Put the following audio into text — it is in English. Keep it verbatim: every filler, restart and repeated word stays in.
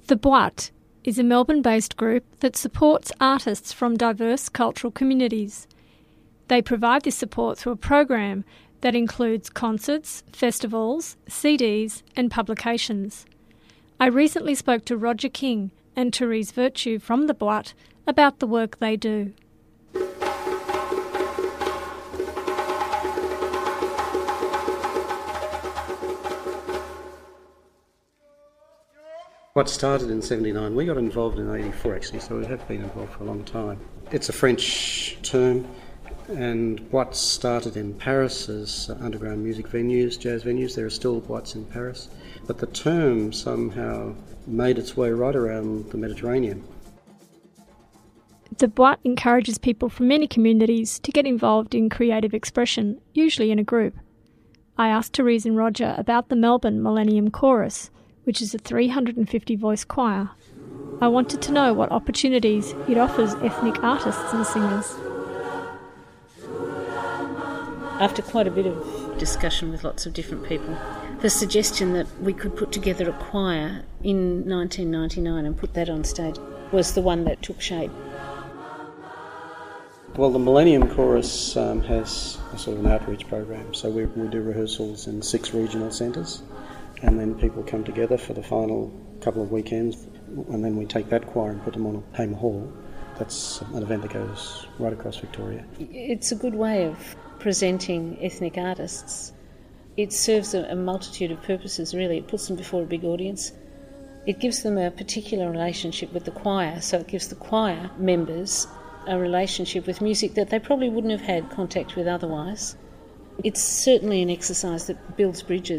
The Boite is a Melbourne-based group that supports artists from diverse cultural communities. They provide this support through a program that includes concerts, festivals, C Ds and publications. I recently spoke to Roger King and Therese Virtue from The Boite about the work they do. What started in seventy-nine, we got involved in eighty-four actually, so we have been involved for a long time. It's a French term, and what started in Paris as underground music venues, jazz venues. There are still boîtes in Paris, but the term somehow made its way right around the Mediterranean. The Boite encourages people from many communities to get involved in creative expression, usually in a group. I asked Therese and Roger about the Melbourne Millennium Chorus, which is a three hundred fifty voice choir. I wanted to know what opportunities it offers ethnic artists and singers. After quite a bit of discussion with lots of different people, the suggestion that we could put together a choir in nineteen ninety-nine and put that on stage was the one that took shape. Well, the Millennium Chorus um, has a sort of an outreach program, so we, we do rehearsals in six regional centres, and then people come together for the final couple of weekends, and then we take that choir and put them on at Hamer Hall. That's an event that goes right across Victoria. It's a good way of presenting ethnic artists. It serves a, a multitude of purposes, really. It puts them before a big audience. It gives them a particular relationship with the choir, so it gives the choir members a relationship with music that they probably wouldn't have had contact with otherwise. It's certainly an exercise that builds bridges.